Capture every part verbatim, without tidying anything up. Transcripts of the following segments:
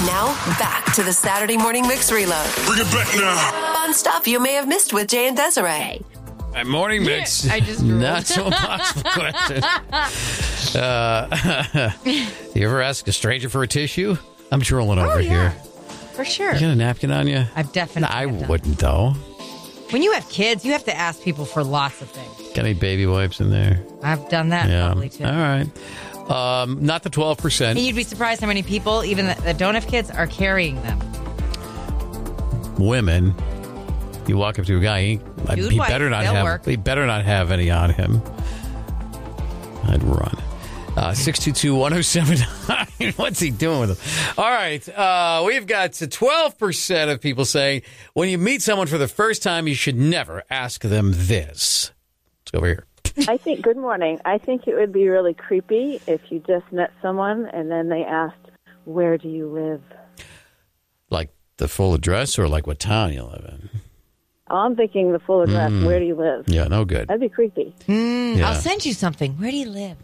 Now, back to the Saturday Morning Mix Reload. Bring it back now. On stuff you may have missed with Jay and Desiree. Uh, morning mix. I just drooled. Not so possible question. Uh, you ever ask a stranger for a tissue? I'm drooling over Oh, yeah. here. For sure. You got a napkin on you? I've definitely. I have done. wouldn't, though. When you have kids, you have to ask people for lots of things. Got any baby wipes in there? I've done that Yeah. probably too. All right. Um, not the twelve percent. And you'd be surprised how many people, even that, that don't have kids, are carrying them. Women. You walk up to a guy, he, Dude he wipes, better not they'll have. work. He better not have any on him. I'd run. Uh, six two two, one oh seven nine. What's he doing with them? All right. Uh, we've got twelve percent of people saying when you meet someone for the first time, you should never ask them this. Let's go over here. I think, good morning. I think it would be really creepy if you just met someone and then they asked, where do you live? Like the full address or like what town you live in? I'm thinking the full address. Mm. Where do you live? Yeah, no good. That'd be creepy. Mm, Yeah. I'll send you something. Where do you live?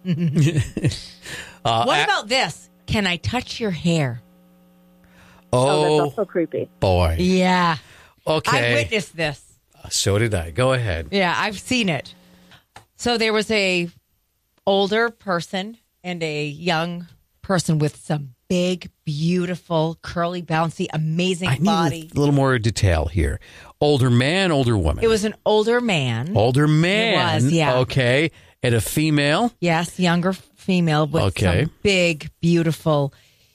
Uh, What a- about this? Can I touch your hair? Oh, that's Oh, also creepy. boy. Yeah. Okay. I witnessed this. So did I. Go ahead. Yeah, I've seen it. So there was a older person and a young person with some big, beautiful, curly, bouncy, amazing I need body. a little more detail here. Older man, older woman. It was an older man. older man. It was, yeah. Okay. And a female. Yes, younger female with Okay. some big, beautiful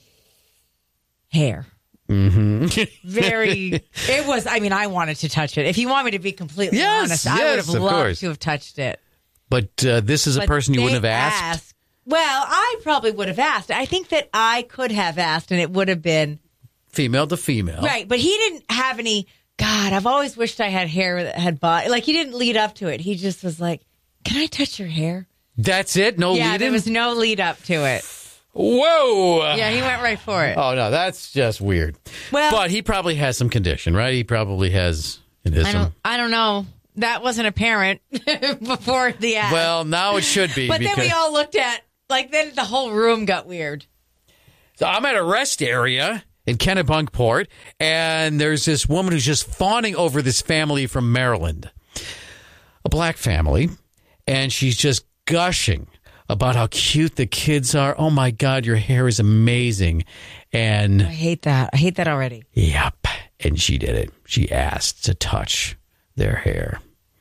hair. Mm-hmm. Very. It was. I mean, I wanted to touch it. If you want me to be completely Yes, honest, I would yes, have of loved course. to have touched it. But uh, this is a But person you they wouldn't have asked. Well, I probably would have asked. I think that I could have asked, and it would have been Female to female. right. But he didn't have any. God, I've always wished I had hair that had body. Like he didn't lead up to it. He just was like, "Can I touch your hair?" That's it? No yeah, lead there in? was no lead up to it. Whoa. Yeah, he went right for it. Oh, no. That's just weird. Well- but he probably has some condition, right? He probably has it is I some. don't. I don't know. That wasn't apparent before the ad. Well, now it should be. but because then we all looked at like then the whole room got weird. So I'm at a rest area in Kennebunkport, and there's this woman who's just fawning over this family from Maryland, a black family, and she's just gushing about how cute the kids are. Oh, my God, your hair is amazing. And, I hate that. I hate that already. yep, and she did it. She asked to touch their hair.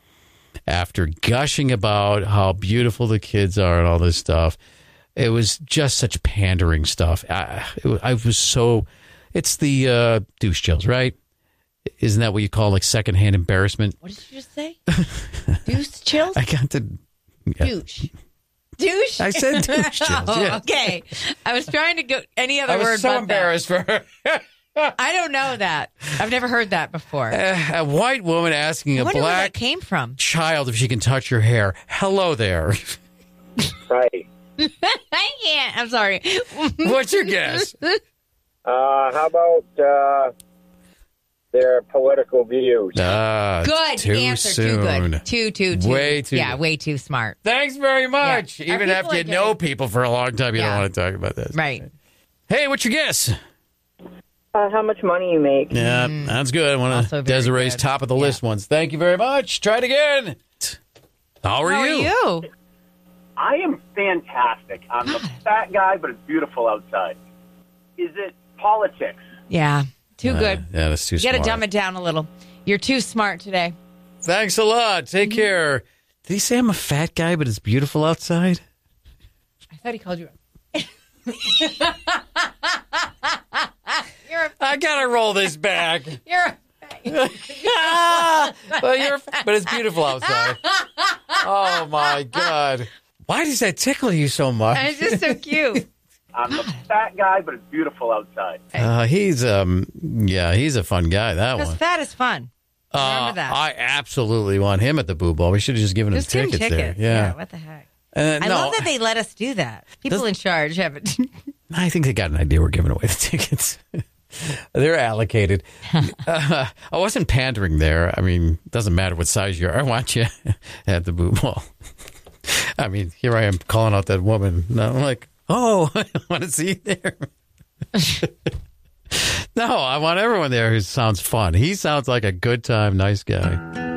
After gushing about how beautiful the kids are and all this stuff, it was just such pandering stuff. I, it, was- I was so... It's the uh, douche chills, right? Isn't that what you call like secondhand embarrassment? What did you just say? Douche chills? I got to... yeah. Douche. Douche? I said douche chills, Oh, yeah. okay. I was trying to go any other I word was so but embarrassed for her. that. I don't know that. I've never heard that before. I A white woman asking a wonder where that black came from. child if she can touch your hair. Hello there. Right. I can't. I'm sorry. What's your guess? Uh, how about uh, their political views? Uh, Good too answer. Soon. Too good. Too, too, too. Way too Yeah, good. way too smart. Thanks very much. Yeah. Our Even people after are you getting- know people for a long time, you Yeah. don't want to talk about this. Right. Hey, what's your guess? Uh, how much money you make? Yeah, that's good. One of Mm. Also very Desiree's good. top of the Yeah. list ones. Thank you very much. Try it again. How are How you? are you? I am fantastic. I'm a fat guy, but it's beautiful outside. Is it politics? Yeah. Too Uh, good. Yeah, that's too You got to smart. dumb it down a little. You're too smart today. Thanks a lot. Take Mm-hmm. care. Did he say I'm a fat guy, but it's beautiful outside? I thought he called you. You're a, I gotta roll this back. you're a, but, you're, but it's beautiful outside. Oh my God! Why does that tickle you so much? it's just so cute. I'm a fat guy, but it's beautiful outside. Uh, he's um, yeah, he's a fun guy. That Because one. fat is fun. Remember Uh, that. I absolutely want him at the Boo Ball. We should have just given him Just give him tickets, tickets. there. Yeah. What the heck? Uh, I no, love that they let us do that. People Does- in charge have it. I think they got an idea. We're giving away the tickets. They're allocated. uh, I wasn't pandering there. I mean, it doesn't matter what size you are. I want you at the Boo Ball. I mean, here I am calling out that woman. And I'm like, oh, I want to see you there. No, I want everyone there who sounds fun. He sounds like a good time, nice guy.